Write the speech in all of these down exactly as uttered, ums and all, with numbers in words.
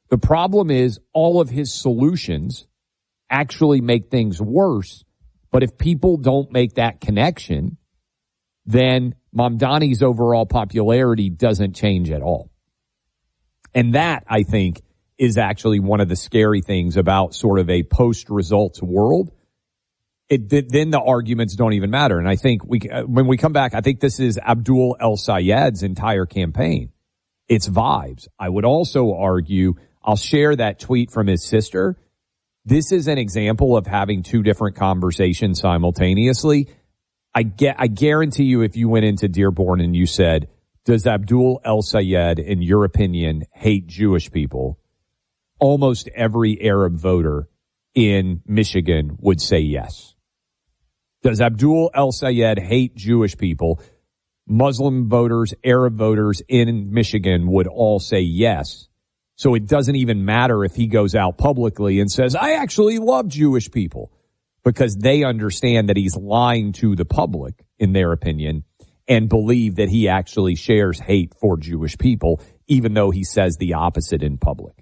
The problem is all of his solutions actually make things worse. But if people don't make that connection, then Mamdani's overall popularity doesn't change at all. And that, I think, is actually one of the scary things about sort of a post-results world. It, then the arguments don't even matter. And I think we, when we come back, I think this is Abdul El-Sayed's entire campaign. It's vibes. I would also argue, I'll share that tweet from his sister. This is an example of having two different conversations simultaneously. I get, I guarantee you, if you went into Dearborn and you said, does Abdul El-Sayed, in your opinion, hate Jewish people? Almost every Arab voter in Michigan would say yes. Does Abdul El-Sayed hate Jewish people? Muslim voters, Arab voters in Michigan would all say yes. So it doesn't even matter if he goes out publicly and says, I actually love Jewish people, because they understand that he's lying to the public, in their opinion, and believe that he actually shares hate for Jewish people, even though he says the opposite in public.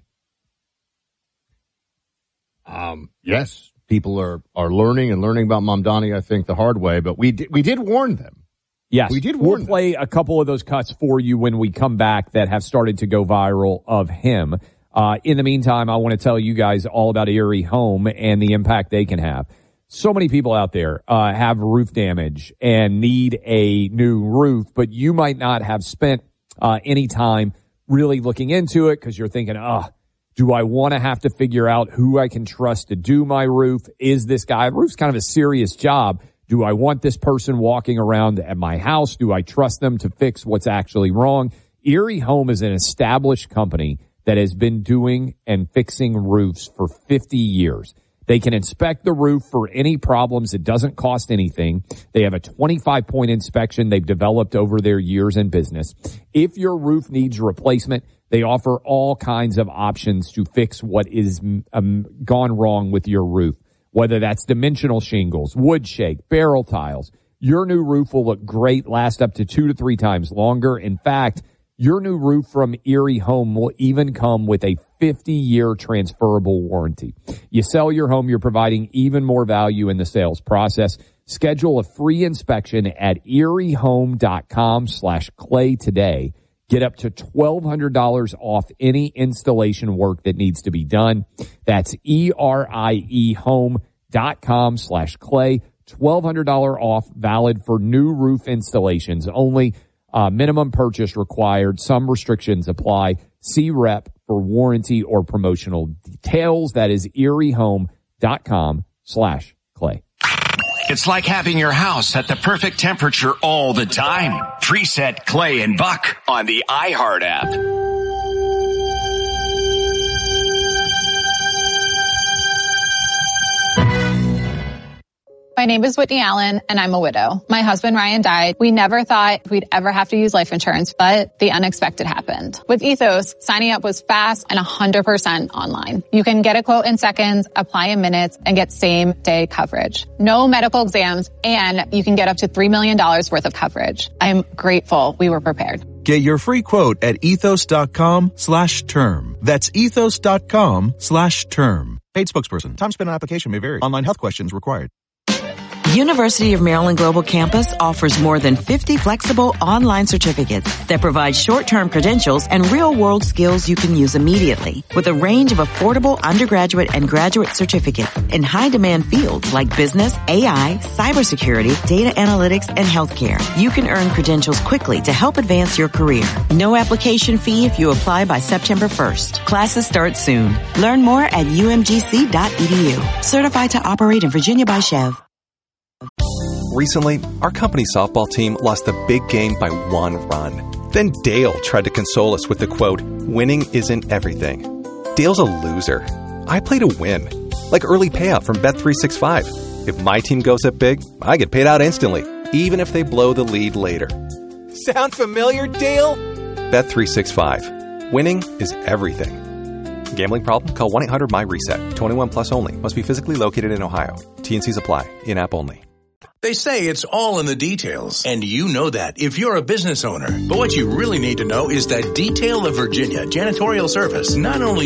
Um, yes, people are, are learning and learning about Mamdani, I think, the hard way, but we did, we did warn them. Yes, we did warn we'll play them. a couple of those cuts for you when we come back that have started to go viral of him. Uh, in the meantime, I want to tell you guys all about Erie Home and the impact they can have. So many people out there uh, have roof damage and need a new roof, but you might not have spent uh, any time really looking into it because you're thinking, oh, do I want to have to figure out who I can trust to do my roof? Is this guy? Roof's kind of a serious job. Do I want this person walking around at my house? Do I trust them to fix what's actually wrong? Erie Home is an established company that has been doing and fixing roofs for fifty years. They can inspect the roof for any problems. It doesn't cost anything. They have a twenty-five point inspection they've developed over their years in business. If your roof needs replacement, they offer all kinds of options to fix what is um, gone wrong with your roof, whether that's dimensional shingles, wood shake, barrel tiles. Your new roof will look great, last up to two to three times longer. In fact, your new roof from Erie Home will even come with a fifty-year transferable warranty. You sell your home, you're providing even more value in the sales process. Schedule a free inspection at eriehome.com slash clay today. Get up to twelve hundred dollars off any installation work that needs to be done. That's E-R-I-E home.com slash clay. twelve hundred dollars off, valid for new roof installations only. Uh, minimum purchase required. Some restrictions apply. See rep for warranty or promotional details. That is eriehome.com slash clay. It's like having your house at the perfect temperature all the time. Preset Clay and Buck on the iHeart app. My name is Whitney Allen, and I'm a widow. My husband, Ryan, died. We never thought we'd ever have to use life insurance, but the unexpected happened. With Ethos, signing up was fast and one hundred percent online. You can get a quote in seconds, apply in minutes, and get same-day coverage. No medical exams, and you can get up to three million dollars worth of coverage. I'm grateful we were prepared. Get your free quote at ethos.com slash term. That's ethos.com slash term. Paid spokesperson. Time spent on application may vary. Online health questions required. University of Maryland Global Campus offers more than fifty flexible online certificates that provide short-term credentials and real-world skills you can use immediately. With a range of affordable undergraduate and graduate certificates in high-demand fields like business, A I, cybersecurity, data analytics, and healthcare, you can earn credentials quickly to help advance your career. No application fee if you apply by September first. Classes start soon. Learn more at u m g c dot e d u. Certified to operate in Virginia by Chev. Recently, our company softball team lost a big game by one run. Then Dale tried to console us with the quote, "Winning isn't everything." Dale's a loser. I play to win. Like early payout from Bet three sixty-five. If my team goes up big, I get paid out instantly, even if they blow the lead later. Sound familiar, Dale? Bet three sixty-five. Winning is everything. Gambling problem? Call one eight hundred my reset. twenty-one plus only. Must be physically located in Ohio. T and Cs apply. In-app only. They say it's all in the details, and you know that if you're a business owner. But what you really need to know is that Detail of Virginia Janitorial Service not only